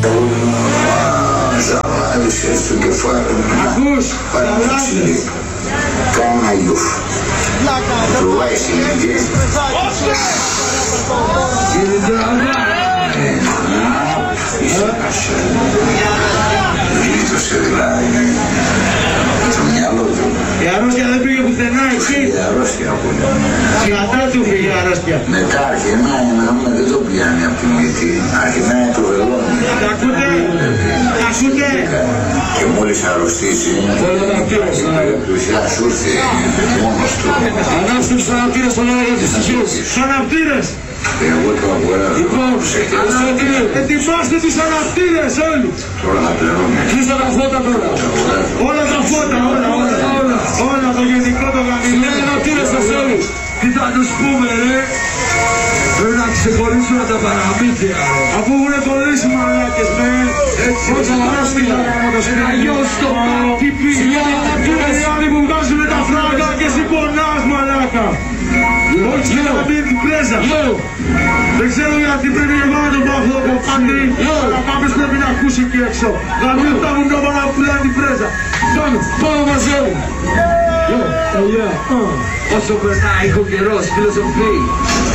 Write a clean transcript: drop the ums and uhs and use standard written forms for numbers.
Ζαβάρισες στο κεφάλι μου. Ακούς, Πάρε μου το ξύλι. Κάνα γιουφ. Τρουβάει συλλογή. κύριε Τζαβά. Είσαι κασέ. Γλίτωσε δηλαδή. Το μυαλό του. Η αρρώστια δεν πήγε πουθενά εκεί. Η αρρώστια που είναι. Κατά του πήγε η αρρώστια. Μετά αρχινάει να μην δεν το πιάνει από τη μύτη. Αρχινάει το βελόνι. Τα ακούτε, τα ακούτε. Και μόλις αρρωστήσει, ας ήρθε μόνος του. Ανάψτε τους αναπτήρες στον αέρα για τις ησυχίες. Τους αναπτήρες. Εγώ το αγοράζω. Λοιπόν, ετοιμάστε τους αναπτήρες όλοι. Τώρα να πληρώνει. Κλείστε τα φώτα τώρα. Όλα τα φώτα, όλα το γενικό το γαμιλέ. Αναπτήρες σας όλους. Τι θα τους πούμε ρε. Πρέπει να ξεχωρίσουμε τα παραμύθια ρε. Αφού έχουν κολλήσει μαλάκες με. Έτσι, όσο αρρώστηκα από το συναγιώστο. Τι πήγε. Οι άλλοι που βγάζουν τα φράγκα και εσύ πονάς μαλάκα. Όχι να μπει την πρέζα. Δεν ξέρω γιατί πρέπει εγώ να το πάω αυτό το κομμάτι. Αλλά κάποιος πρέπει να ακούσει εκεί έξω. Δηλαδή αυτά μου το πάνω να πουλάνε την πρέζα. Πάμε μαζί μου. Όσο περνάει ο καιρός φιλοσοφεί.